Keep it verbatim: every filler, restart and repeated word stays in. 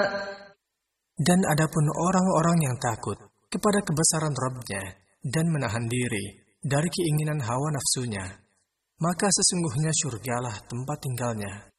Dan adapun orang-orang yang takut kepada kebesaran Rabb-Nya dan menahan diri dari keinginan hawa nafsunya, maka sesungguhnya syurgalah tempat tinggalnya.